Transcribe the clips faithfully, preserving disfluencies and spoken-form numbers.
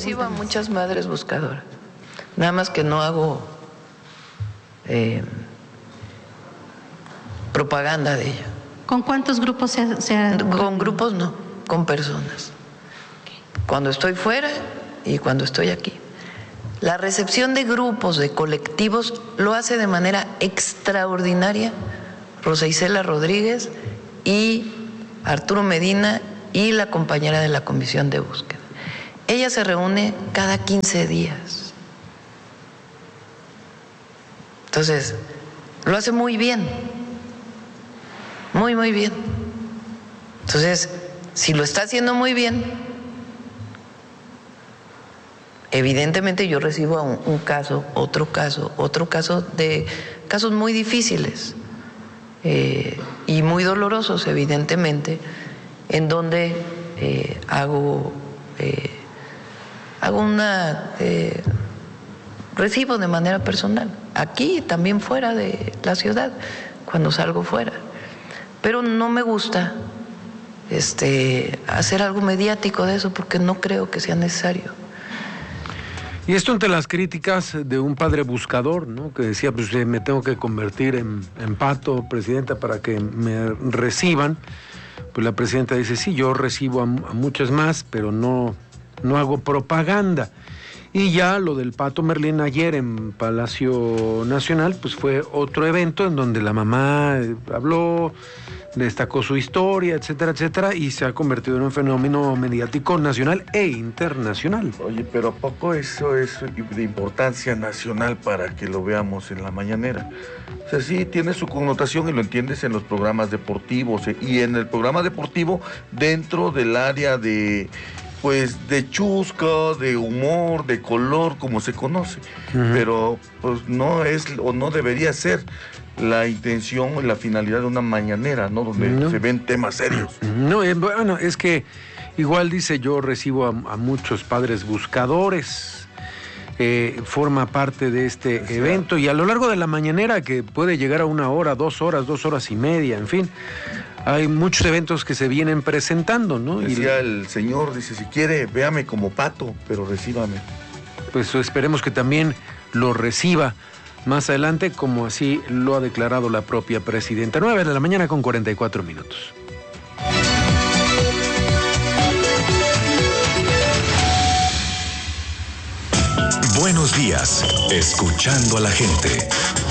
recibo a muchas madres buscadoras, nada más que no hago eh, propaganda de ella. ¿Con cuántos grupos se ha, se ha... Con grupos no, con personas. Cuando estoy fuera y cuando estoy aquí. La recepción de grupos, de colectivos, lo hace de manera extraordinaria Rosa Isela Rodríguez y Arturo Medina y la compañera de la Comisión de Búsqueda. Ella se reúne cada quince días. Entonces, lo hace muy bien, muy, muy bien. Entonces, si lo está haciendo muy bien, evidentemente yo recibo un, un caso, otro caso, otro caso de casos muy difíciles eh, y muy dolorosos, evidentemente, en donde eh, hago, eh, hago una, eh, recibo de manera personal, aquí y también fuera de la ciudad, cuando salgo fuera. Pero no me gusta este, hacer algo mediático de eso porque no creo que sea necesario. Y esto ante las críticas de un padre buscador, ¿no? Que decía, pues me tengo que convertir en, en pato, presidenta, para que me reciban. Pues la presidenta dice, sí, yo recibo a, a muchas más, pero no, no hago propaganda. Y ya lo del Pato Merlín ayer en Palacio Nacional, pues fue otro evento en donde la mamá habló, destacó su historia, etcétera, etcétera, y se ha convertido en un fenómeno mediático nacional e internacional. Oye, pero ¿a poco eso es de importancia nacional para que lo veamos en la mañanera? O sea, sí, tiene su connotación y lo entiendes en los programas deportivos, y en el programa deportivo dentro del área de, pues, de chusca, de humor, de color, como se conoce. Uh-huh. Pero, pues, no es o no debería ser la intención o la finalidad de una mañanera, ¿no? Donde no se ven temas serios. No, eh, bueno, es que igual dice, yo recibo a, a muchos padres buscadores, eh, forma parte de este o sea, evento, y a lo largo de la mañanera, que puede llegar a una hora, dos horas, dos horas y media, en fin, hay muchos eventos que se vienen presentando, ¿no? Decía y el señor, dice, si quiere, véame como pato, pero recíbame. Pues esperemos que también lo reciba más adelante, como así lo ha declarado la propia presidenta. nueve de la mañana con cuarenta y cuatro minutos. Buenos días, escuchando a la gente.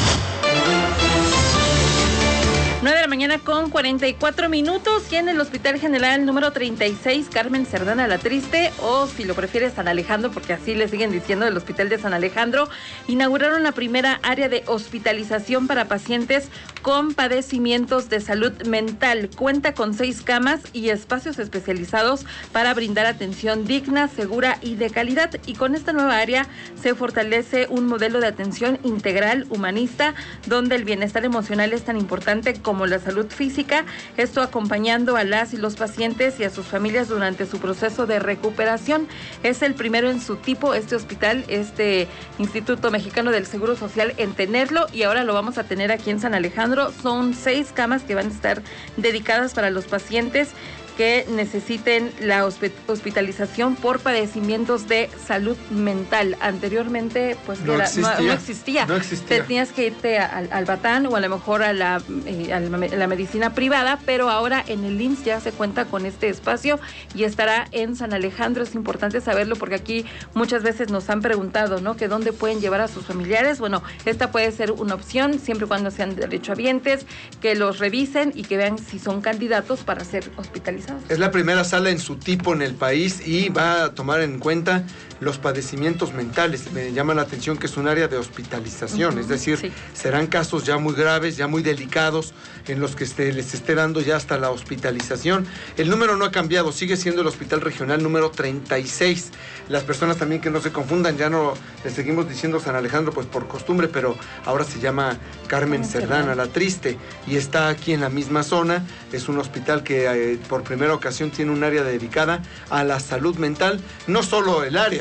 nueve de la mañana con cuarenta y cuatro minutos, y en el Hospital General número treinta y seis, Carmen Cerdán La Triste, o si lo prefieres San Alejandro, porque así le siguen diciendo, del Hospital de San Alejandro, inauguraron la primera área de hospitalización para pacientes con padecimientos de salud mental. Cuenta con seis camas y espacios especializados para brindar atención digna, segura y de calidad, y con esta nueva área se fortalece un modelo de atención integral, humanista, donde el bienestar emocional es tan importante como como la salud física, esto acompañando a las y los pacientes y a sus familias durante su proceso de recuperación. Es el primero en su tipo, este hospital, este Instituto Mexicano del Seguro Social, en tenerlo, y ahora lo vamos a tener aquí en San Alejandro. Son seis camas que van a estar dedicadas para los pacientes que necesiten la hospitalización por padecimientos de salud mental. Anteriormente, pues no, era, existía, no, no existía. No existía. Tenías que irte al, al Batán o a lo mejor a la, eh, a la medicina privada, pero ahora en el I M S S ya se cuenta con este espacio y estará en San Alejandro. Es importante saberlo porque aquí muchas veces nos han preguntado, ¿no?, que dónde pueden llevar a sus familiares. Bueno, esta puede ser una opción siempre y cuando sean derechohabientes, que los revisen y que vean si son candidatos para ser hospitalizados. Es la primera sala en su tipo en el país y va a tomar en cuenta los padecimientos mentales. Me llama la atención que es un área de hospitalización, uh-huh, es decir, sí. serán casos ya muy graves, ya muy delicados, en los que este, les esté dando ya hasta la hospitalización. El número no ha cambiado, sigue siendo el Hospital Regional número treinta y seis. Las personas también que no se confundan, ya no les seguimos diciendo San Alejandro pues por costumbre, pero ahora se llama Carmen Cerdán La Triste y está aquí en la misma zona. Es un hospital que eh, por primera ocasión tiene un área dedicada a la salud mental, no solo el área,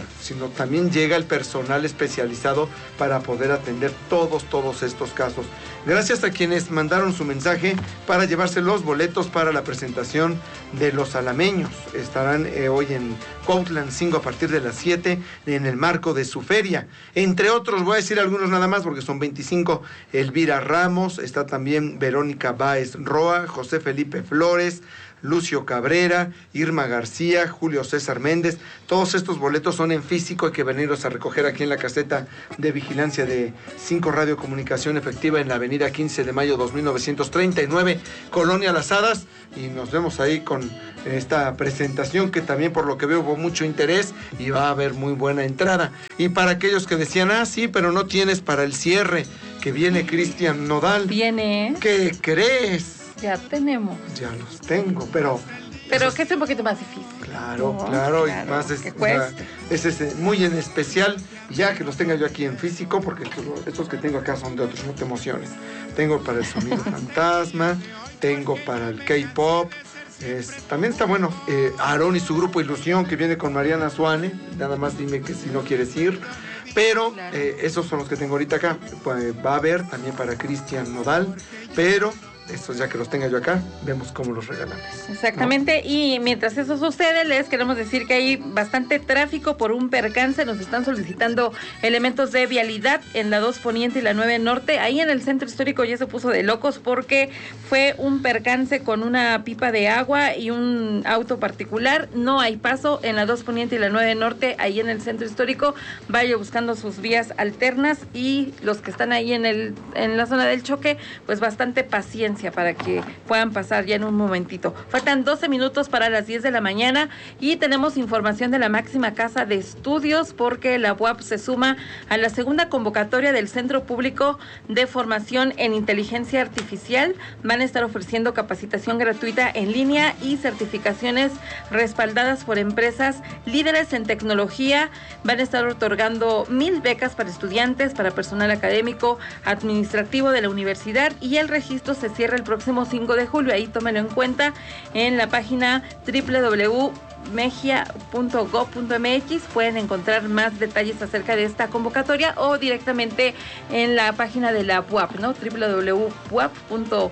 sino también llega el personal especializado para poder atender todos, todos estos casos. Gracias a quienes mandaron su mensaje para llevarse los boletos para la presentación de Los Alameños. Estarán eh, hoy en Cuautlancingo cinco a partir de las siete en el marco de su feria. Entre otros, voy a decir algunos nada más porque son veinticinco. Elvira Ramos, está también Verónica Báez Roa, José Felipe Flores, Lucio Cabrera, Irma García, Julio César Méndez. Todos estos boletos son en físico, hay que venirlos a recoger aquí en la caseta de vigilancia de cinco Radio Comunicación Efectiva en la avenida quince de mayo dos mil novecientos treinta y nueve, Colonia Las Hadas, y nos vemos ahí con esta presentación que también por lo que veo hubo mucho interés y va a haber muy buena entrada. Y para aquellos que decían, ah sí, pero no tienes para el cierre, que viene Cristian Nodal. Viene, ¿eh? ¿Qué crees? Ya tenemos. Ya los tengo, pero... Pero que es un poquito más difícil. Claro, no, claro, claro, y más es, que cueste. es, es, es muy en especial, ya que los tenga yo aquí en físico, porque estos, estos que tengo acá son de otros, no te emociones. Tengo para el sonido fantasma, tengo para el K-pop, es, también está bueno, eh, Aarón y su grupo Ilusión, que viene con Mariana Suane, nada más dime que si no quieres ir. Pero claro. eh, esos son los que tengo ahorita acá. Pues, va a haber también para Cristian Nodal, pero estos ya que los tenga yo acá, vemos cómo los regalamos. Exactamente, ¿no? Y mientras eso sucede, les queremos decir que hay bastante tráfico por un percance. Nos están solicitando elementos de vialidad en la dos Poniente y la nueve Norte. Ahí en el centro histórico ya se puso de locos porque fue un percance con una pipa de agua y un auto particular. No hay paso en la dos Poniente y la nueve Norte, ahí en el centro histórico. Vaya buscando sus vías alternas, y los que están ahí en el en la zona del choque, pues bastante paciencia para que puedan pasar ya en un momentito. Faltan doce minutos para las diez de la mañana y tenemos información de la máxima casa de estudios porque la U A P se suma a la segunda convocatoria del Centro Público de Formación en Inteligencia Artificial. Van a estar ofreciendo capacitación gratuita en línea y certificaciones respaldadas por empresas líderes en tecnología. Van a estar otorgando mil becas para estudiantes, para personal académico, administrativo de la universidad, y el registro se cierra el próximo cinco de julio. Ahí tómelo en cuenta en la página doble u doble u doble u punto megia punto gob punto m x. Pueden encontrar más detalles acerca de esta convocatoria o directamente en la página de la U A P, ¿no? doble u doble u doble u punto u a p punto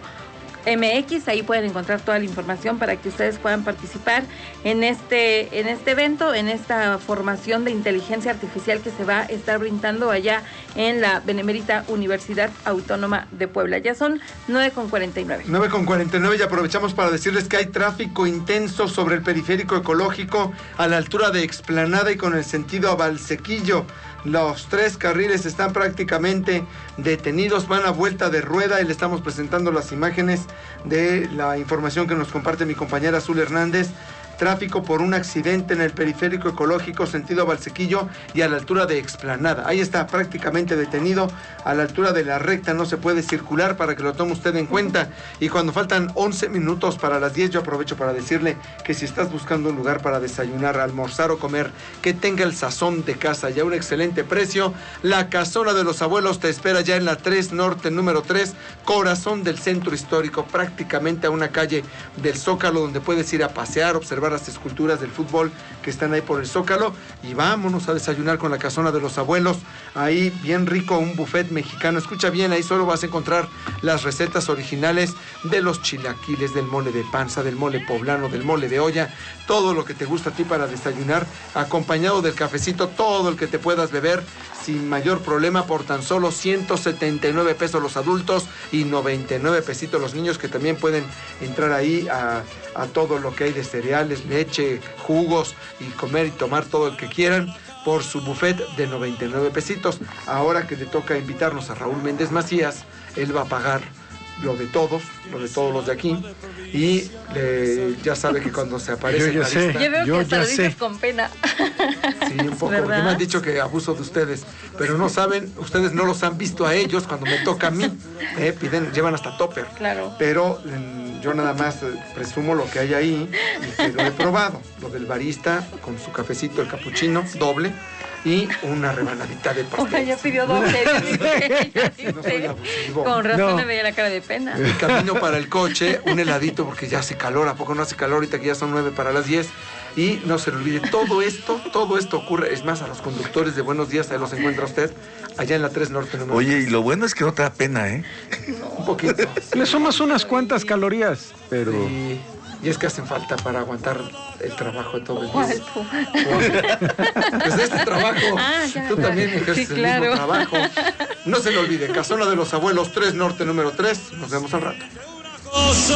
m x. Ahí pueden encontrar toda la información para que ustedes puedan participar en este en este evento, en esta formación de inteligencia artificial que se va a estar brindando allá en la Benemérita Universidad Autónoma de Puebla. Ya son nueve con cuarenta y nueve. nueve con cuarenta y nueve, y aprovechamos para decirles que hay tráfico intenso sobre el periférico ecológico a la altura de Explanada y con el sentido a Valsequillo. Los tres carriles están prácticamente detenidos, van a vuelta de rueda, y le estamos presentando las imágenes de la información que nos comparte mi compañera Azul Hernández. Tráfico por un accidente en el periférico ecológico sentido Valsequillo y a la altura de Explanada. Ahí está prácticamente detenido, a la altura de la recta no se puede circular, para que lo tome usted en cuenta. Y cuando faltan once minutos para las diez, yo aprovecho para decirle que si estás buscando un lugar para desayunar, almorzar o comer que tenga el sazón de casa y a un excelente precio, la Casona de los Abuelos te espera ya en la tres Norte número tres, corazón del centro histórico, prácticamente a una calle del Zócalo, donde puedes ir a pasear, observar las esculturas del fútbol que están ahí por el Zócalo, y vámonos a desayunar con la Casona de los Abuelos. Ahí bien rico, un buffet mexicano. Escucha bien, ahí solo vas a encontrar las recetas originales de los chilaquiles, del mole de panza, del mole poblano, del mole de olla, todo lo que te gusta a ti para desayunar, acompañado del cafecito, todo el que te puedas beber sin mayor problema, por tan solo ciento setenta y nueve pesos los adultos y noventa y nueve pesitos los niños, que también pueden entrar ahí a, a todo lo que hay de cereales, leche, jugos, y comer y tomar todo el que quieran por su buffet de noventa y nueve pesitos. Ahora que le toca invitarnos a Raúl Méndez Macías, él va a pagar lo de todos, lo de todos los de aquí, y eh, ya sabe que cuando se aparece yo ya en la sé. lista... Yo veo Yo que hasta ya lo dices sé. con pena. Sí, un poco, ¿verdad? porque me han dicho que abuso de ustedes, pero no saben, ustedes no los han visto a ellos cuando me toca a mí, eh, piden, llevan hasta topper, Claro. pero mm, yo nada más eh, presumo lo que hay ahí y que lo he probado, lo del barista con su cafecito, el capuchino, doble, y una rebanadita de pastel. Ahora ya pidió doble. No soy abusivo. Con razón No. me veía la cara de pena. El camino para el coche, un heladito porque ya hace calor, ¿a poco no hace calor ahorita que ya son nueve para las diez? Y no se le olvide, todo esto, todo esto ocurre, es más, a los conductores de Buenos Días, ahí los encuentra usted, allá en la tres Norte número Oye, tres. y lo bueno es que no te da pena, ¿eh? Un poquito. Le sumas unas cuantas calorías, pero... Y, y es que hacen falta para aguantar el trabajo de todo el ¿Cuál día. tú? Pues este trabajo, Ah, ya, tú claro. también ejerces Sí, el claro. mismo trabajo. No se le olvide, Casona de los Abuelos, tres Norte número tres. Nos vemos al rato.